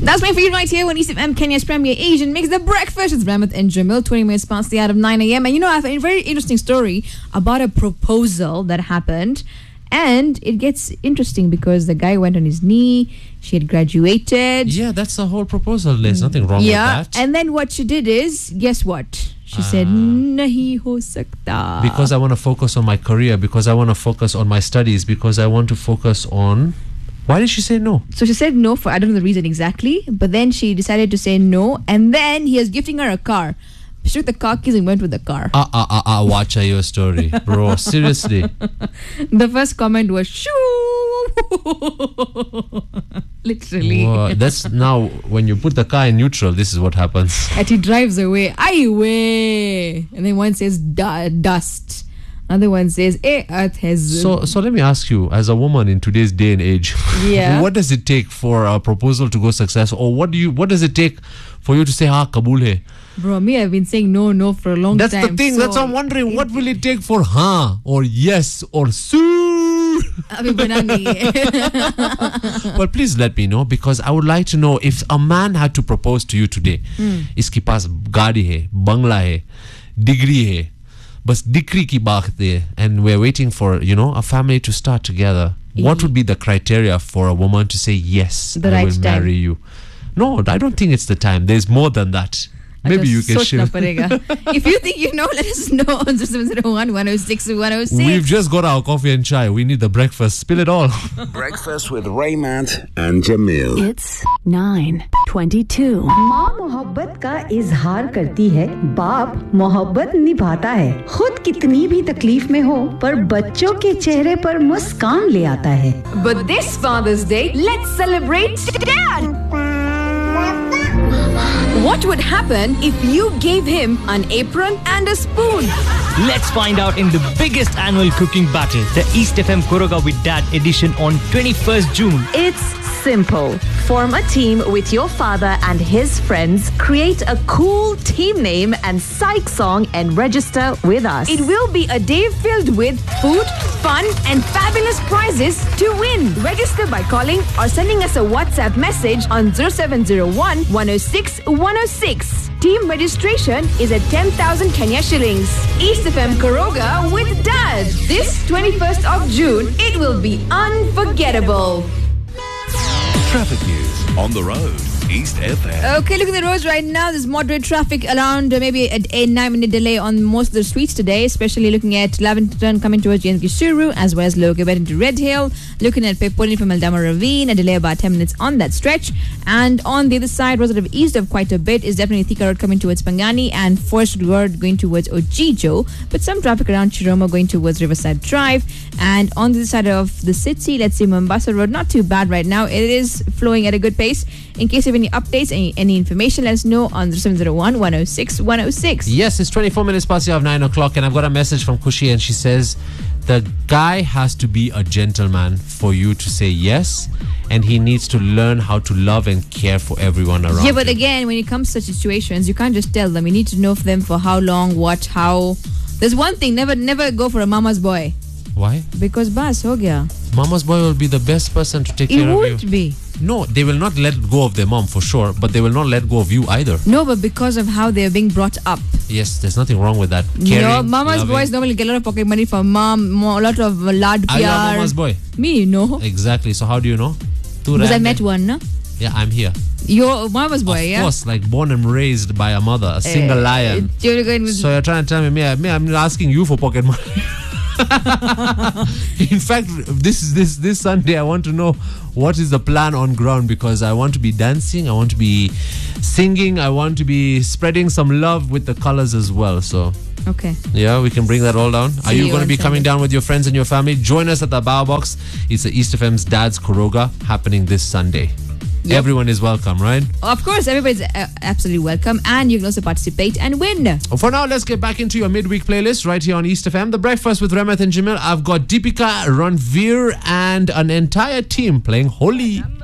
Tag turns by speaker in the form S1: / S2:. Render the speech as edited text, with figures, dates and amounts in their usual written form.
S1: That's my feed right here on East FM, Kenya's premier Asian mix, The Breakfast. It's Ramit and Jamil, 20 minutes past the hour of 9 a.m. And I have a very interesting story about a proposal that happened. And it gets interesting because the guy went on his knee, she had graduated.
S2: Yeah, that's the whole proposal. There's nothing wrong with that.
S1: And then what she did is, guess what? She said, Nahi ho sakta.
S2: Because I want to focus on my career, because I want to focus on my studies, because I want to focus on... Why did she say no?
S1: So she said no for, I don't know the reason exactly, but then she decided to say no, and then he is gifting her a car. She took the car keys and went with the car.
S2: Watch your story. Bro, seriously.
S1: The first comment was, shoo! Literally.
S2: Whoa, that's now, when you put the car in neutral, this is what happens.
S1: And he drives away. Ay, way! And then one says, dust. Another one says, earth has...
S2: So let me ask you, as a woman in today's day and age, what does it take for a proposal to go successful? Or what does it take for you to say, kabul hai?
S1: Bro, I've been saying no for a long time.
S2: That's the thing. That's what I'm wondering. What will it take for or yes or soon? Well, please let me know, because I would like to know if a man had to propose to you today. Iski paas gaadi hai, bangla hai, degree hai. Bas dikri ki baat hai, and we're waiting for, a family to start together. What would be the criteria for a woman to say yes, I will marry you? No, I don't think it's the time. There's more than that. Maybe you can share.
S1: If you think you know, let us know on 0701 106 106.
S2: We've just got our coffee and chai. We need the breakfast. Spill it all.
S3: Breakfast with Raymond and Jamil.
S4: It's 9:22.
S5: माँ मोहब्बत का इजहार करती है, बाप मोहब्बत निभाता है. खुद कितनी भी तकलीफ में हो, पर बच्चों के चेहरे पर मुस्कान ले आता है.
S1: But this Father's Day, let's celebrate Dad. What would happen if you gave him an apron and a spoon?
S6: Let's find out in the biggest annual cooking battle, the East FM Koroga with Dad edition on 21st June.
S4: It's simple. Form a team with your father and his friends, create a cool team name and psych song, and register with us.
S1: It will be a day filled with food, fun and fabulous prizes to win. Register by calling or sending us a WhatsApp message on 0701 106 106. Team registration is at 10,000 Kenya shillings. East FM Koroga with Dad. This 21st of June, it will be unforgettable.
S3: Traffic news on the road. East FM.
S1: Okay, look at the roads right now. There's moderate traffic around maybe a 9-minute delay on most of the streets today, especially looking at Lavington coming towards JNK Shuru, as well as Lokabet into Red Hill. Looking at Pepoli from Eldama Ravine, a delay about 10 minutes on that stretch. And on the other side, roads that have eased up quite a bit is definitely Thika Road coming towards Pangani and Forest Road going towards Ojijo. But some traffic around Chiroma going towards Riverside Drive. And on the other side of the city, let's see Mombasa Road, not too bad right now. It is flowing at a good pace. In case of any updates, any information, let us know on 0701 106 106.
S2: Yes, it's 24 minutes past the hour of 9 o'clock, and I've got a message from Kushi, and she says, the guy has to be a gentleman for you to say yes, and he needs to learn how to love and care for everyone around
S1: Yeah, but
S2: him.
S1: again, when it comes to such situations, you can't just tell them. You need to know for them for how long, what, how. There's one thing, never go for a mama's boy.
S2: Why?
S1: Because bas ho gaya.
S2: Mama's boy will be the best person to take
S1: It
S2: care of you.
S1: won't be.
S2: No, they will not let go of their mom for sure, but they will not let go of you either.
S1: No, but because of how they're being brought up.
S2: Yes, there's nothing wrong with that. Caring,
S1: No, mama's
S2: loving.
S1: boys normally get a lot of pocket money from mom, a lot of lad
S2: Are you a
S1: pyar.
S2: mama's boy?
S1: Me, you know.
S2: Exactly. So how do you know?
S1: Because I met one, no?
S2: Yeah, I'm here.
S1: You're mama's boy, yeah?
S2: Of course, like born and raised by a mother, a single lion.
S1: You're going with
S2: So you're trying to tell me I'm not asking you for pocket money. In fact, this Sunday I want to know what is the plan on ground, because I want to be dancing, I want to be singing, I want to be spreading some love with the colors as well. So
S1: okay.
S2: yeah, we can bring that all down. Are you
S1: you
S2: going to
S1: on
S2: be coming
S1: Sunday.
S2: down with your friends and your family? Join us at the Bow Box. It's the East FM's Dad's Koroga happening this Sunday.
S1: Yep.
S2: Everyone is welcome, right?
S1: Of course, everybody's absolutely welcome, and you can also participate and win.
S2: For now, let's get back into your midweek playlist right here on East FM. The Breakfast with Ramath and Jamil. I've got Deepika, Ranveer, and an entire team playing Holi.